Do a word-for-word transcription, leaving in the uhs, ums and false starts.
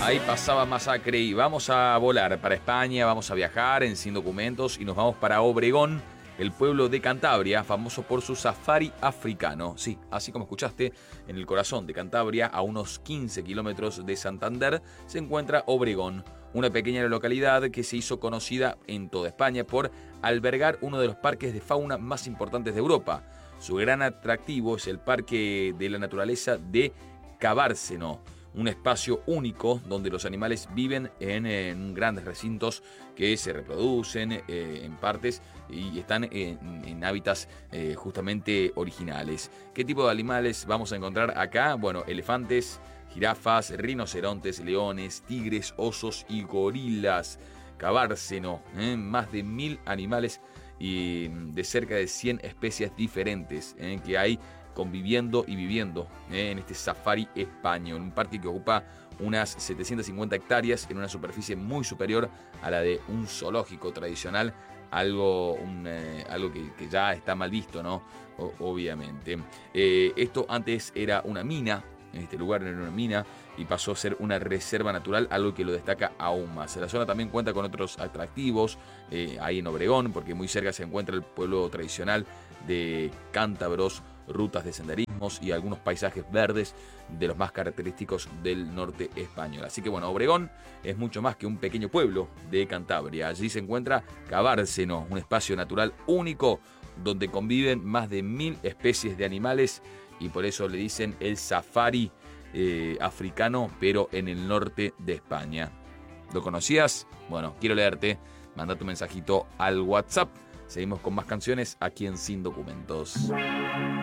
Ahí pasaba Masacre y vamos a volar para España, vamos a viajar en Sin Documentos y nos vamos para Obregón, el pueblo de Cantabria, famoso por su safari africano. Sí, así como escuchaste, en el corazón de Cantabria, a unos quince kilómetros de Santander, se encuentra Obregón, una pequeña localidad que se hizo conocida en toda España por albergar uno de los parques de fauna más importantes de Europa. Su gran atractivo es el Parque de la Naturaleza de Cabárceno, un espacio único donde los animales viven en, en grandes recintos que se reproducen eh, en partes y están en, en hábitats eh, justamente originales. ¿Qué tipo de animales vamos a encontrar acá? Bueno, elefantes, jirafas, rinocerontes, leones, tigres, osos y gorilas. Cabárceno, ¿eh? Más de mil animales y de cerca de cien especies diferentes ¿eh? que hay conviviendo y viviendo ¿eh? en este safari español, un parque que ocupa unas setecientas cincuenta hectáreas en una superficie muy superior a la de un zoológico tradicional, algo, un, eh, algo que, que ya está mal visto, ¿no? O, obviamente. Eh, esto antes era una mina, en este lugar era una mina y pasó a ser una reserva natural, algo que lo destaca aún más. La zona también cuenta con otros atractivos, eh, ahí en Obregón, porque muy cerca se encuentra el pueblo tradicional de cántabros, rutas de senderismos y algunos paisajes verdes de los más característicos del norte español. Así que bueno, Obregón es mucho más que un pequeño pueblo de Cantabria. Allí se encuentra Cabárceno, un espacio natural único donde conviven más de mil especies de animales y por eso le dicen el safari eh, africano, pero en el norte de España. ¿Lo conocías? Bueno, quiero leerte. Manda tu mensajito al WhatsApp. Seguimos con más canciones aquí en Sin Documentos.